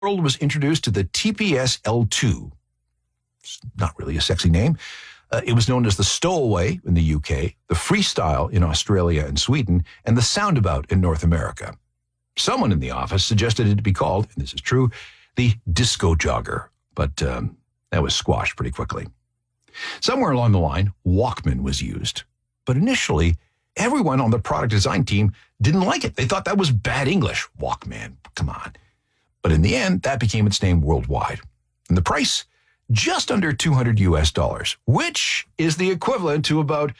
world was introduced to the TPS L2. It's not really a sexy name. It was known as the Stowaway in the UK, the Freestyle in Australia and Sweden, and the Soundabout in North America. Someone in the office suggested it to be called, and this is true, the Disco Jogger, but that was squashed pretty quickly. Somewhere along the line, Walkman was used, but initially, everyone on the product design team didn't like it. They thought that was bad English. Walkman, come on. But in the end, that became its name worldwide. And the price, just under $200, which is the equivalent to about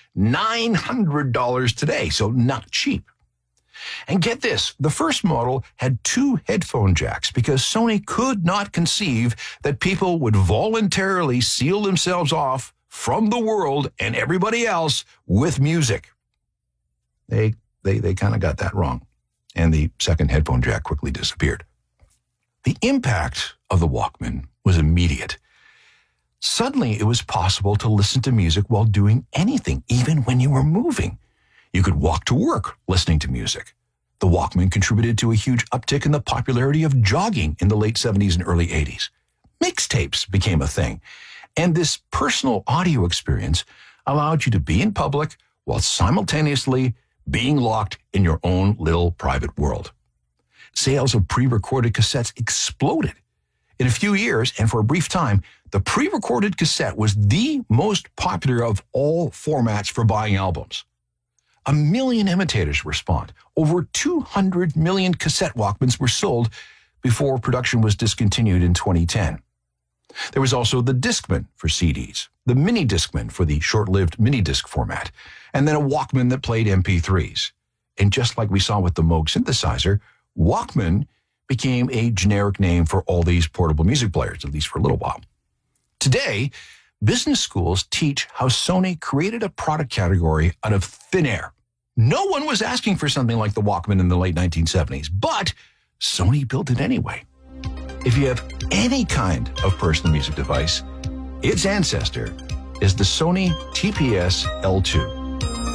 $900 today, so not cheap. And get this, the first model had 2 headphone jacks because Sony could not conceive that people would voluntarily seal themselves off from the world and everybody else with music. They kind of got that wrong, and the second headphone jack quickly disappeared. The impact of the Walkman was immediate. Suddenly, it was possible to listen to music while doing anything, even when you were moving. You could walk to work listening to music. The Walkman contributed to a huge uptick in the popularity of jogging in the late 70s and early 80s. Mixtapes became a thing, and this personal audio experience allowed you to be in public while simultaneously being locked in your own little private world. Sales of pre-recorded cassettes exploded. In a few years, and for a brief time, the pre-recorded cassette was the most popular of all formats for buying albums. 1 million imitators were spawned. Over 200 million cassette Walkmans were sold before production was discontinued in 2010. There was also the Discman for CDs, the Mini Discman for the short-lived mini disc format, and then a Walkman that played MP3s. And just like we saw with the Moog synthesizer, Walkman became a generic name for all these portable music players, at least for a little while. Today, business schools teach how Sony created a product category out of thin air. No one was asking for something like the Walkman in the late 1970s, but Sony built it anyway. If you have any kind of personal music device, its ancestor is the Sony TPS L2.